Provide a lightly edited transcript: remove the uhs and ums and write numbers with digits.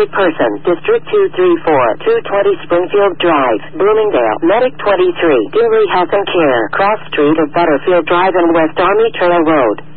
wanted person, District 234, 220 Springfield Drive, Bloomingdale, Medic 23, Dewey Health and Care, Cross Street of Butterfield Drive and West Army Trail Road.